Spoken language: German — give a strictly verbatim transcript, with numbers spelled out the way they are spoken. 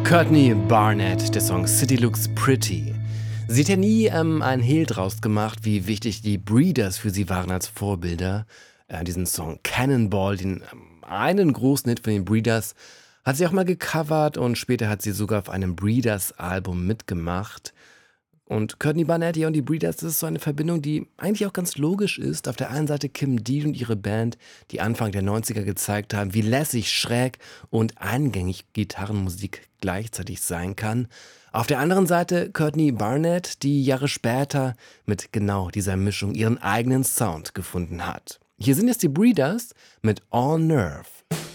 Courtney Barnett, der Song City Looks Pretty. Sie hat ja nie ähm, einen Hehl draus gemacht, wie wichtig die Breeders für sie waren als Vorbilder. Äh, diesen Song Cannonball, den ähm, einen großen Hit von den Breeders, hat sie auch mal gecovert und später hat sie sogar auf einem Breeders-Album mitgemacht. Und Courtney Barnett ja, und die Breeders, das ist so eine Verbindung, die eigentlich auch ganz logisch ist. Auf der einen Seite Kim Deal und ihre Band, die Anfang der neunziger gezeigt haben, wie lässig, schräg und eingängig Gitarrenmusik gleichzeitig sein kann. Auf der anderen Seite Courtney Barnett, die Jahre später mit genau dieser Mischung ihren eigenen Sound gefunden hat. Hier sind jetzt die Breeders mit All Nerve.